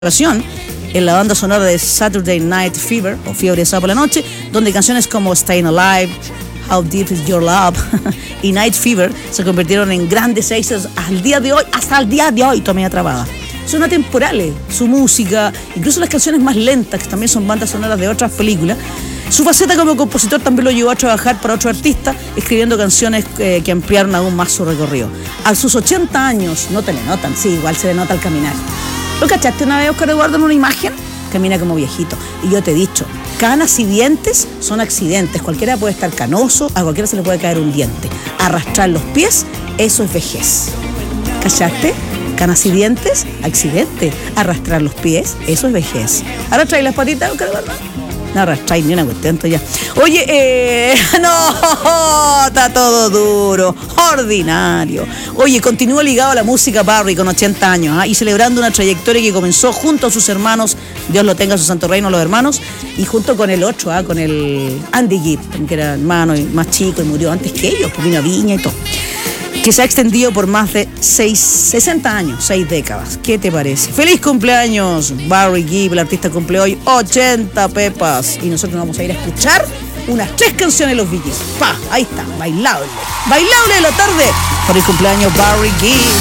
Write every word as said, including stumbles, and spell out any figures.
en la banda sonora de Saturday Night Fever o Fiebre de Sábado por la Noche, donde canciones como Staying Alive, How Deep Is Your Love y Night Fever se convirtieron en grandes éxitos al día de hoy, hasta el día de hoy todavía trabada. Son atemporales, su música, incluso las canciones más lentas, que también son bandas sonoras de otras películas. Su faceta como compositor también lo llevó a trabajar para otro artista, escribiendo canciones eh, que ampliaron aún más su recorrido. A sus ochenta años, no te le notan, sí, igual se le nota al caminar. ¿Lo cachaste una vez, Oscar Eduardo, en una imagen? Camina como viejito. Y yo te he dicho, canas y dientes son accidentes. Cualquiera puede estar canoso, a cualquiera se le puede caer un diente. Arrastrar los pies, eso es vejez. ¿Cachaste? Canas y dientes, accidente. Arrastrar los pies, eso es vejez. ¿Arrastráis las patitas, Oscar Eduardo? No arrastráis ni una cuestión ya. Oye, eh, no, está todo duro, ordinario. Oye, continúa ligado a la música Barry con ochenta años, ¿eh? Y celebrando una trayectoria que comenzó junto a sus hermanos, Dios lo tenga en su santo reino, los hermanos, y junto con el otro, ¿eh? Con el Andy Gibb, que era hermano y más chico y murió antes que ellos, porque vino a Viña y todo. Que se ha extendido por más de seis, sesenta años, seis décadas. ¿Qué te parece? ¡Feliz cumpleaños! Barry Gibb, el artista cumple hoy ochenta pepas. Y nosotros vamos a ir a escuchar unas tres canciones de los Bee Gees. ¡Pa! Ahí está, bailable. Bailable de la tarde por el cumpleaños Barry Gibb.